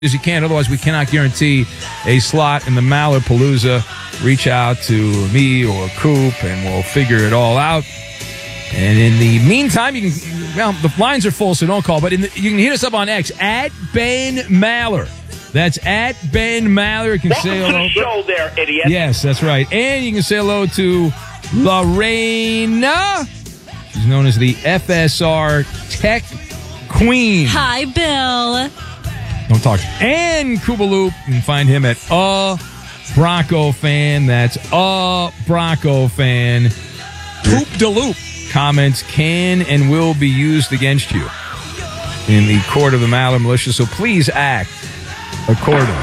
as you can. Otherwise, we cannot guarantee a slot in the Mallarpalooza. Reach out to me or Coop, and we'll figure it all out. And in the meantime, you can. Well, the lines are full, so don't call. But you can hit us up on X at Ben Maller. That's at Ben Maller. You can say hello. Welcome to the show, there, idiot. Yes, that's right. And you can say hello to Lorena. She's known as the FSR Tech Queen. Hi, Bill. Don't talk. And Kubaloop, you can find him at Bronco Fan. That's Bronco Fan. Poop de Loop. Comments can and will be used against you in the court of the Maller Militia, so please act accordingly.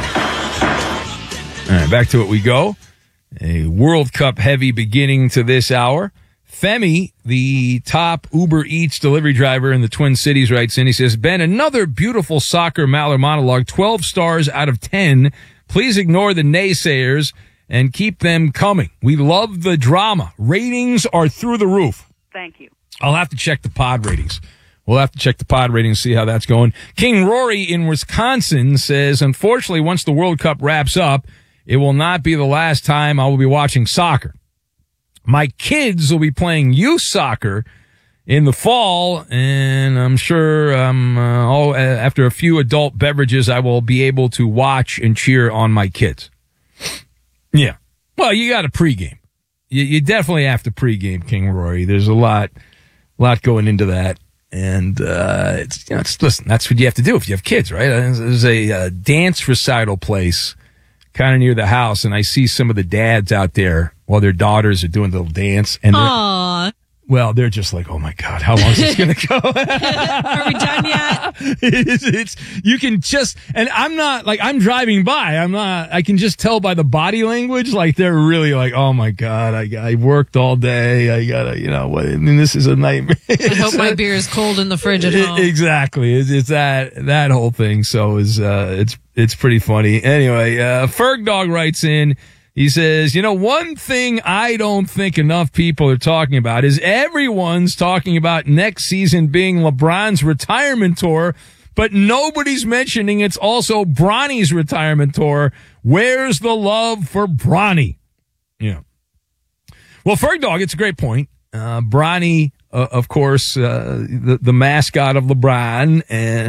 All right, back to it we go. A World Cup heavy beginning to this hour. Femi, the top Uber Eats delivery driver in the Twin Cities, writes in. He says, Ben, another beautiful soccer Maller monologue, 12 stars out of 10. Please ignore the naysayers and keep them coming. We love the drama. Ratings are through the roof. Thank you. I'll have to check the pod ratings. We'll have to check the pod ratings, see how that's going. King Rory in Wisconsin says, unfortunately, once the World Cup wraps up, it will not be the last time I will be watching soccer. My kids will be playing youth soccer in the fall, and I'm sure after a few adult beverages, I will be able to watch and cheer on my kids. Yeah. Well, you got a pregame. You definitely have to pregame, King Rory. There's a lot going into that. And listen, that's what you have to do if you have kids, right? There's a dance recital place kind of near the house, and I see some of the dads out there while their daughters are doing the little dance. And well, they're just like, oh my God, how long is this going to go? Are we done yet? It's you can just, and I'm not like, I'm driving by. I can just tell by the body language, like they're really like, oh my God, I worked all day. I gotta, this is a nightmare. I hope my beer is cold in the fridge at home. Exactly. It's that whole thing. So it's pretty funny. Anyway, Ferg Dog writes in. He says, one thing I don't think enough people are talking about is everyone's talking about next season being LeBron's retirement tour, but nobody's mentioning it's also Bronny's retirement tour. Where's the love for Bronny? Yeah. Well, Ferg Dog, it's a great point. Bronny, of course, the mascot of LeBron,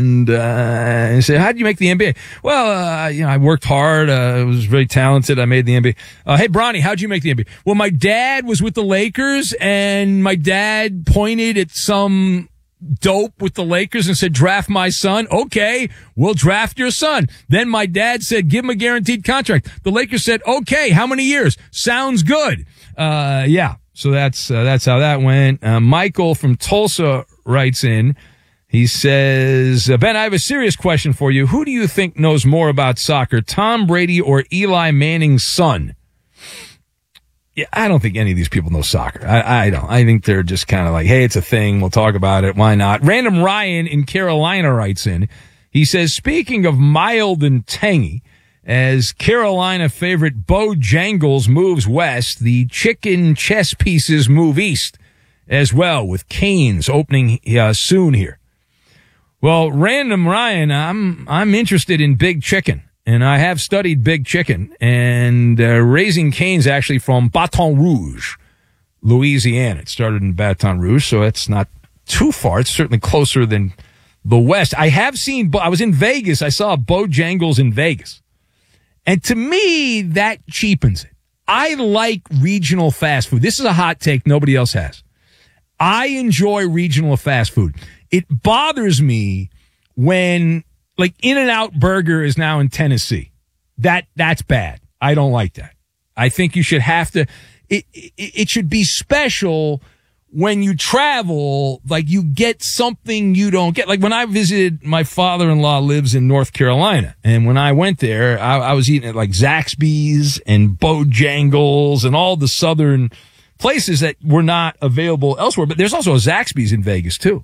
and he said, how did you make the NBA? Well, I worked hard. I was very talented. I made the NBA. Hey, Bronny, how'd you make the NBA? Well, my dad was with the Lakers, and my dad pointed at some dope with the Lakers and said, draft my son. Okay, we'll draft your son. Then my dad said, give him a guaranteed contract. The Lakers said, okay, how many years? Sounds good. Yeah. So that's how that went. Michael from Tulsa writes in. He says, Ben, I have a serious question for you. Who do you think knows more about soccer, Tom Brady or Eli Manning's son? Yeah, I don't think any of these people know soccer. I don't. I think they're just kind of like, hey, it's a thing. We'll talk about it. Why not? Random Ryan in Carolina writes in. He says, speaking of mild and tangy, as Carolina favorite Bojangles moves west, the chicken chess pieces move east as well, with Canes opening soon here. Well, Random Ryan, I'm interested in Big Chicken, and I have studied Big Chicken, and Raising Cane's actually from Baton Rouge, Louisiana. It started in Baton Rouge, so it's not too far. It's certainly closer than the West. I was in Vegas. I saw Bojangles in Vegas. And to me, that cheapens it. I like regional fast food. This is a hot take nobody else has. I enjoy regional fast food. It bothers me when, like, In-N-Out Burger is now in Tennessee. That's bad. I don't like that. I think you should have to, it should be special when you travel, like you get something you don't get. Like when I visited, my father-in-law lives in North Carolina. And when I went there, I was eating at like Zaxby's and Bojangles and all the southern places that were not available elsewhere. But there's also a Zaxby's in Vegas too.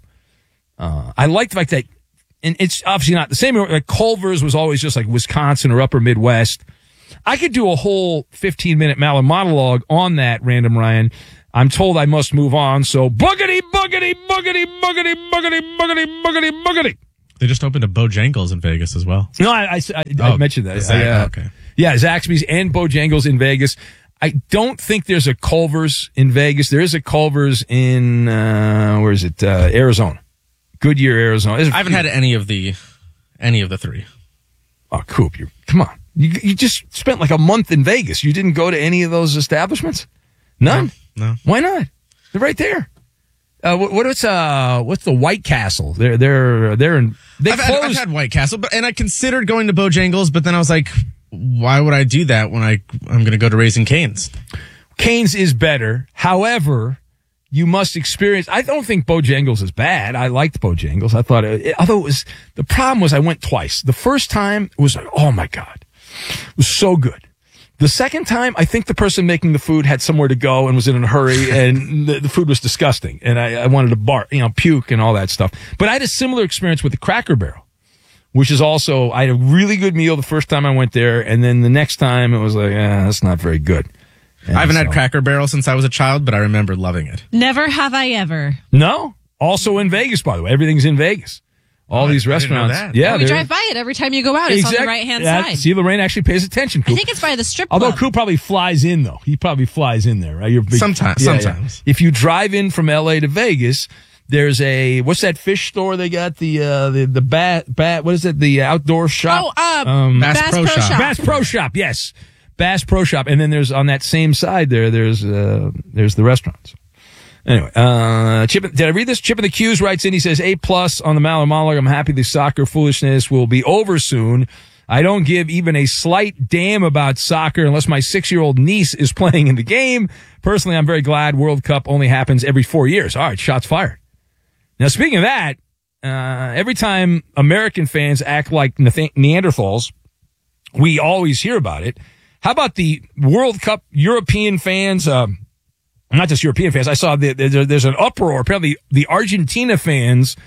I like the fact that, and it's obviously not the same. Like Culver's was always just like Wisconsin or upper Midwest. I could do a whole 15-minute Maller monologue on that, Random Ryan. I'm told I must move on, so boogity, boogity, boogity, boogity, boogity, boogity, boogity, boogity. They just opened a Bojangles in Vegas as well. No, I mentioned that. Okay. Yeah, Zaxby's and Bojangles in Vegas. I don't think there's a Culver's in Vegas. There is a Culver's in, where is it? Arizona. Goodyear, Arizona. I haven't had any of the three. Oh, Coop, come on. You just spent like a month in Vegas. You didn't go to any of those establishments? None? No. Why not? They're right there. What's the White Castle? I've had White Castle, and I considered going to Bojangles, but then I was like, why would I do that when I'm going to go to Raising Cane's? Cane's is better. However, you must experience. I don't think Bojangles is bad. I liked Bojangles. I thought, the problem was I went twice. The first time it was like, oh my God, it was so good. The second time, I think the person making the food had somewhere to go and was in a hurry, and the food was disgusting, and I wanted to puke and all that stuff. But I had a similar experience with the Cracker Barrel, which is also, I had a really good meal the first time I went there, and then the next time it was like, that's not very good. And I haven't had Cracker Barrel since I was a child, but I remember loving it. Never have I ever. No? Also in Vegas, by the way. Everything's in Vegas. All these restaurants. Yeah, we drive by it every time you go out. It's on the right-hand side. See, Lorraine actually pays attention, Coop. I think it's by the strip club. Although Coop probably flies in, though. He probably flies in there, right? Sometimes. Yeah. If you drive in from L.A. to Vegas, there's what's that fish store they got? The bat, what is it? The outdoor shop? Bass Pro Shop. Bass Pro Shop, yes. Bass Pro Shop. And then there's, on that same side there's the restaurants. Anyway, did I read this? Chip in the Q's writes in, he says, A+ on the Maller Monologue. I'm happy the soccer foolishness will be over soon. I don't give even a slight damn about soccer unless my 6-year-old niece is playing in the game. Personally, I'm very glad World Cup only happens every 4 years. All right, shots fired. Now, speaking of that, every time American fans act like Neanderthals, we always hear about it. How about the World Cup European fans, not just European fans. I saw there's an uproar. Apparently, the Argentina fans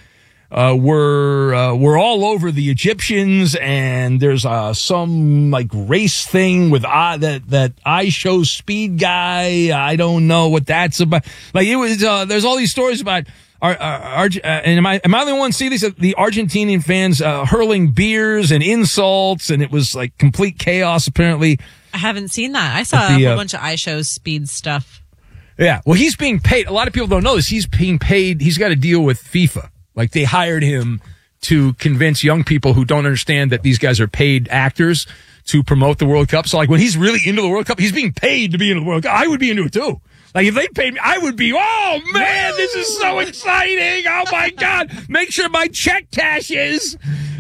were all over the Egyptians, and there's some like race thing with that I show speed guy. I don't know what that's about. Like it was. There's all these stories about. And am I the only one see these? The Argentinian fans hurling beers and insults, and it was like complete chaos. Apparently, I haven't seen that. I saw a whole bunch of I show speed stuff. Yeah, well, he's being paid. A lot of people don't know this. He's being paid. He's got a deal with FIFA. Like, they hired him to convince young people who don't understand that these guys are paid actors to promote the World Cup. So, like, when he's really into the World Cup, he's being paid to be into the World Cup. I would be into it, too. Like, if they paid me, I would be, oh, man, this is so exciting. Oh, my God. Make sure my check cashes.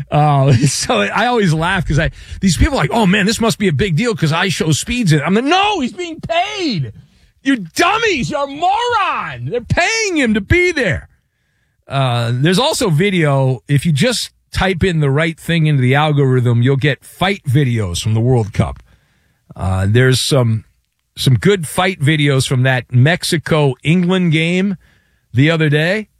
So I always laugh because these people are like, oh, man, this must be a big deal because I show speeds in it. I'm like, no, he's being paid. You dummies, you're a moron. They're paying him to be there. There's also video. If you just type in the right thing into the algorithm, you'll get fight videos from the World Cup. There's some good fight videos from that Mexico-England game the other day.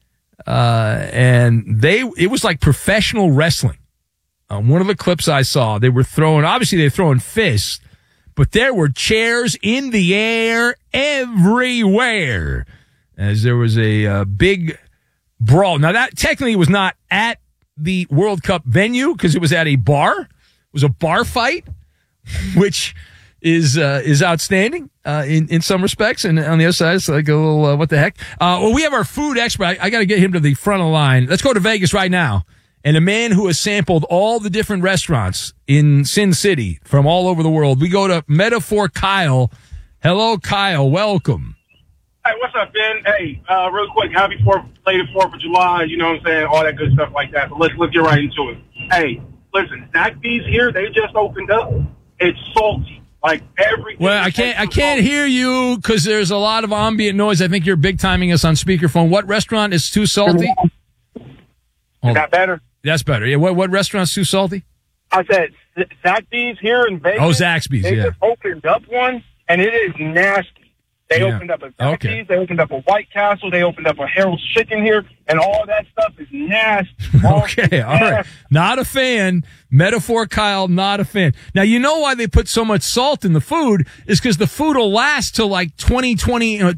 And it was like professional wrestling. One of the clips I saw, they're throwing fists. But there were chairs in the air everywhere as there was a big brawl. Now, that technically was not at the World Cup venue because it was at a bar. It was a bar fight, which is outstanding in some respects. And on the other side, it's like a little, what the heck? Well, we have our food expert. I got to get him to the front of the line. Let's go to Vegas right now. And a man who has sampled all the different restaurants in Sin City from all over the world. We go to Metaphor Kyle. Hello, Kyle. Welcome. Hey, what's up, Ben? Hey, real quick, happy belated 4th of July, you know what I'm saying, all that good stuff like that. So let's get right into it. Hey, listen, Zaxby's here, they just opened up. It's salty. Like everything. Well, I can't hear you because there's a lot of ambient noise. I think you're big timing us on speakerphone. What restaurant is too salty? Is that better? That's better. Yeah. What restaurant's too salty? I said Zaxby's here in Vegas. Oh, Zaxby's, They just opened up one, and it is nasty. They opened up a Zaxby's. Okay. They opened up a White Castle. They opened up a Harold's Chicken here, and all that stuff is nasty. Okay, all right. Not a fan. Metaphor Kyle, not a fan. Now, you know why they put so much salt in the food is because the food will last till like 200.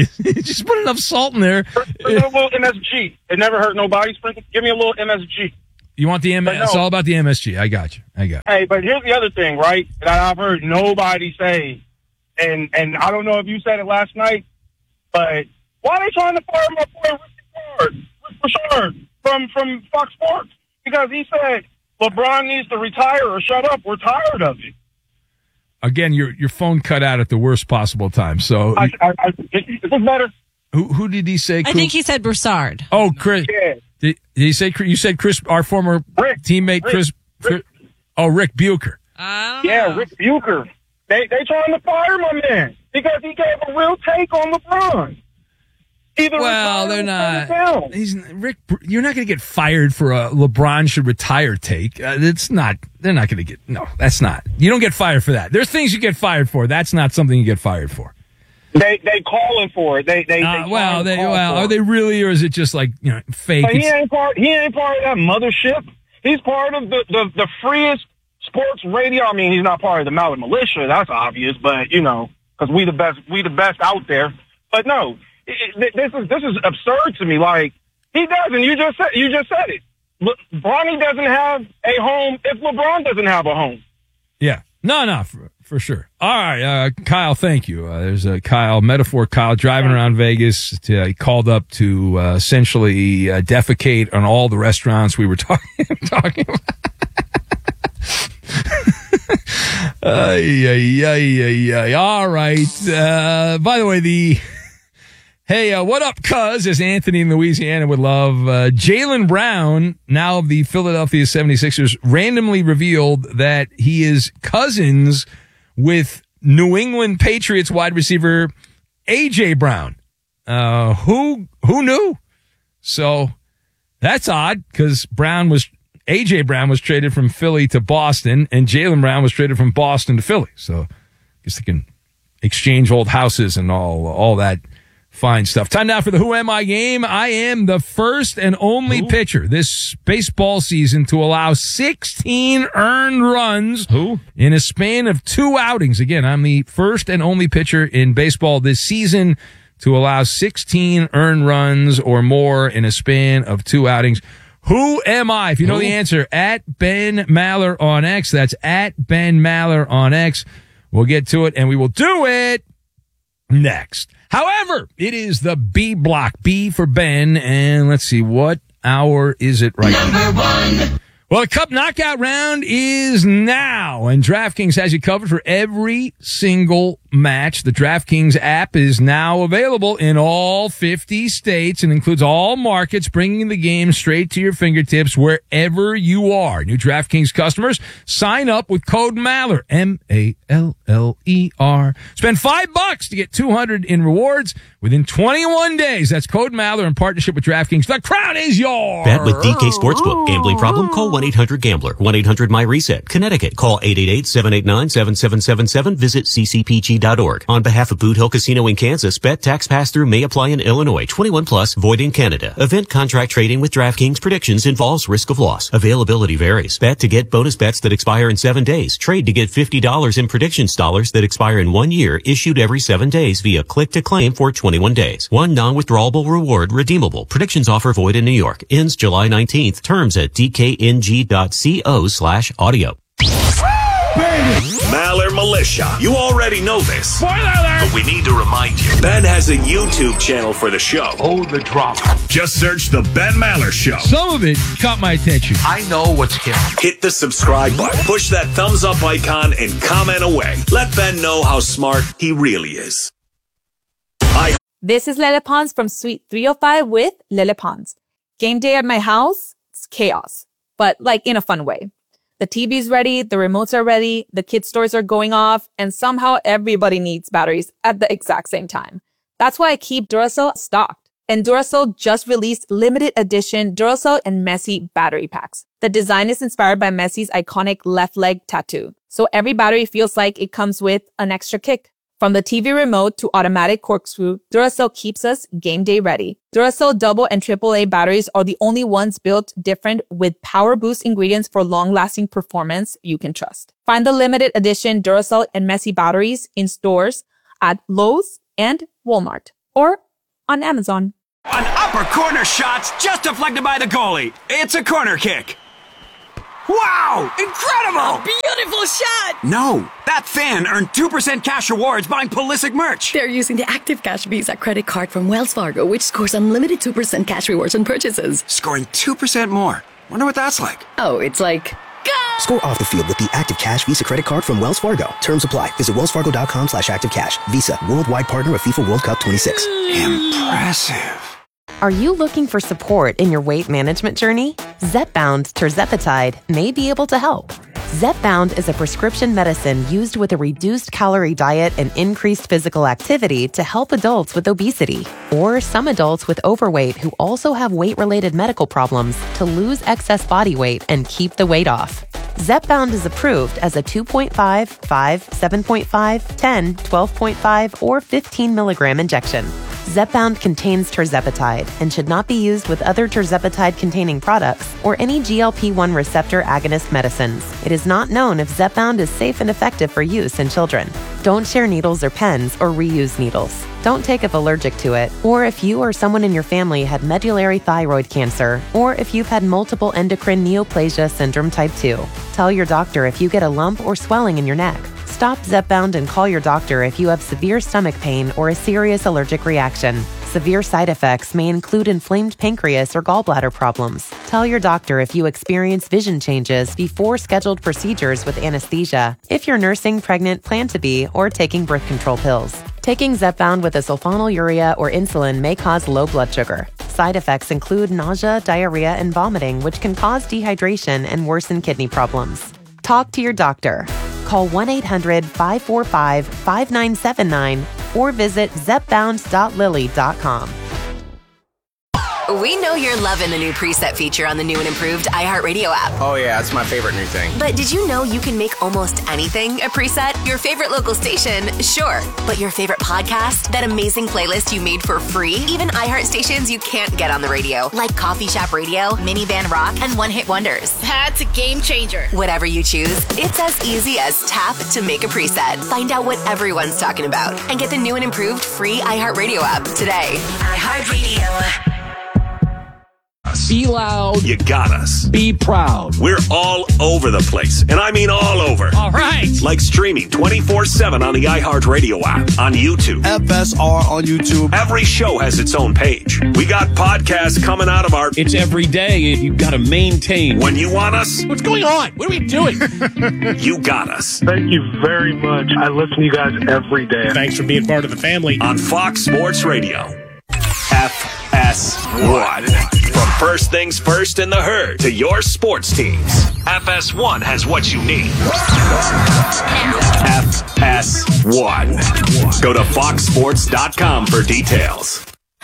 Just put enough salt in there. A little MSG. It never hurt nobody. Give me a little MSG. You want the MS? It's all about the MSG. I got you. Hey, but here's the other thing, right? That I've heard nobody say, and I don't know if you said it last night, but why are they trying to fire my boy Rick Richard from Fox Sports? Because he said LeBron needs to retire or shut up. We're tired of it. Again, your phone cut out at the worst possible time. So is this better? Who did he say? I think he said Broussard. Oh, Chris. Yeah. Did he say? You said Chris, our former teammate, Chris. Oh, Rick Bucher. Yeah, Rick Bucher. They trying to fire my man because he gave a real take on LeBron. Well, they're not. Rick, you're not going to get fired for a LeBron should retire take. It's not. They're not going to get. No, that's not. You don't get fired for that. There's things you get fired for. That's not something you get fired for. They calling for it. Are they really, or is it just like fake? But he ain't part of that mothership. He's part of the freest sports radio. I mean, he's not part of the Maller militia. That's obvious, but because we the best out there. But no. This is absurd to me. Like, he doesn't. You just said it. Bronny doesn't have a home if LeBron doesn't have a home. Yeah. No, for sure. All right, Kyle, thank you. There's a Metaphor Kyle driving around Vegas. He called up to essentially defecate on all the restaurants we were talking about. All right. By the way, Hey, what up, cuz, as Anthony in Louisiana would love. Jaylen Brown, now of the Philadelphia 76ers, randomly revealed that he is cousins with New England Patriots wide receiver A.J. Brown. Who knew? So that's odd because A.J. Brown was traded from Philly to Boston, and Jaylen Brown was traded from Boston to Philly. So I guess they can exchange old houses and all that fine stuff. Time now for the Who Am I game. I am the first and only pitcher this baseball season to allow 16 earned runs in a span of 2 outings. Again, I'm the first and only pitcher in baseball this season to allow 16 earned runs or more in a span of 2 outings. Who am I? If you know the answer, at Ben Maller on X. That's at Ben Maller on X. We'll get to it, and we will do it next. However, it is the B block. B for Ben, and let's see, what hour is it right now? Number 1. Well, the Cup Knockout round is now, and DraftKings has you covered for every single match. The DraftKings app is now available in all 50 states and includes all markets, bringing the game straight to your fingertips wherever you are. New DraftKings customers, sign up with code Maller, M-A-L-L-E-R. Spend $5 to get $200 in rewards within 21 days. That's code Maller in partnership with DraftKings. The crown is yours. Bet with DK Sportsbook. Gambling problem? Call 1-800-GAMBLER. 1-800-MY-RESET. Connecticut. Call 888-789-7777. Visit ccpg.org. On behalf of Boot Hill Casino in Kansas, bet tax pass-through may apply in Illinois. 21 plus, void in Canada. Event contract trading with DraftKings predictions involves risk of loss. Availability varies. Bet to get bonus bets that expire in 7 days. Trade to get $50 in predictions dollars that expire in 1 year, issued every 7 days via click to claim for 21 days. One non-withdrawable reward redeemable. Predictions offer void in New York. Ends July 19th. Terms at dkng.co/audio. Maller Militia. You already know this. Spoiler alert! But we need to remind you. Ben has a YouTube channel for the show. Oh, the drama. Just search The Ben Maller Show. Some of it caught my attention. I know what's hip. Hit the subscribe button. Push that thumbs up icon and comment away. Let Ben know how smart he really is. This is Lele Pons from Suite 305 with Lele Pons. Game day at my house, it's chaos, but like in a fun way. The TV's ready, the remotes are ready, the kids' stores are going off, and somehow everybody needs batteries at the exact same time. That's why I keep Duracell stocked. And Duracell just released limited edition Duracell and Messi battery packs. The design is inspired by Messi's iconic left leg tattoo. So every battery feels like it comes with an extra kick. From the TV remote to automatic corkscrew, Duracell keeps us game day ready. Duracell double and AAA batteries are the only ones built different with power boost ingredients for long-lasting performance you can trust. Find the limited edition Duracell and Messi batteries in stores at Lowe's and Walmart or on Amazon. An upper corner shot's just deflected by the goalie. It's a corner kick. Wow! Incredible! Beautiful shot! No, that fan earned 2% cash rewards buying Pulisic merch. They're using the Active Cash Visa credit card from Wells Fargo, which scores unlimited 2% cash rewards on purchases. Scoring 2% more. Wonder what that's like. Oh, it's like... Go! Score off the field with the Active Cash Visa credit card from Wells Fargo. Terms apply. Visit wellsfargo.com/activecash. Visa, worldwide partner of FIFA World Cup 26. Impressive. Are you looking for support in your weight management journey? Zepbound tirzepatide may be able to help. Zepbound is a prescription medicine used with a reduced calorie diet and increased physical activity to help adults with obesity or some adults with overweight who also have weight-related medical problems to lose excess body weight and keep the weight off. Zepbound is approved as a 2.5, 5, 7.5, 10, 12.5, or 15 milligram injection. Zepbound contains tirzepatide and should not be used with other tirzepatide-containing products or any GLP-1 receptor agonist medicines. It is not known if Zepbound is safe and effective for use in children. Don't share needles or pens or reuse needles. Don't take if allergic to it, or if you or someone in your family had medullary thyroid cancer, or if you've had multiple endocrine neoplasia syndrome type 2. Tell your doctor if you get a lump or swelling in your neck. Stop Zepbound and call your doctor if you have severe stomach pain or a serious allergic reaction. Severe side effects may include inflamed pancreas or gallbladder problems. Tell your doctor if you experience vision changes before scheduled procedures with anesthesia, if you're nursing, pregnant, plan to be, or taking birth control pills. Taking Zepbound with a sulfonylurea or insulin may cause low blood sugar. Side effects include nausea, diarrhea, and vomiting, which can cause dehydration and worsen kidney problems. Talk to your doctor. Call 1-800-545-5979 or visit zepbound.lily.com. We know you're loving the new preset feature on the new and improved iHeartRadio app. Oh yeah, it's my favorite new thing. But did you know you can make almost anything a preset? Your favorite local station, sure. But your favorite podcast? That amazing playlist you made for free? Even iHeart stations you can't get on the radio, like Coffee Shop Radio, Minivan Rock, and One Hit Wonders. That's a game changer. Whatever you choose, it's as easy as tap to make a preset. Find out what everyone's talking about and get the new and improved free iHeartRadio app today. iHeartRadio. Be loud. You got us. Be proud. We're all over the place. And I mean all over. All right. Like streaming 24/7 on the iHeartRadio app, on YouTube. FSR on YouTube. Every show has its own page. We got podcasts coming out of our... It's every day and you've got to maintain. When you want us... What's going on? What are we doing? You got us. Thank you very much. I listen to you guys every day. Thanks for being part of the family. On Fox Sports Radio. FS1. From first things first in the herd to your sports teams, FS1 has what you need. FS1. Go to foxsports.com for details.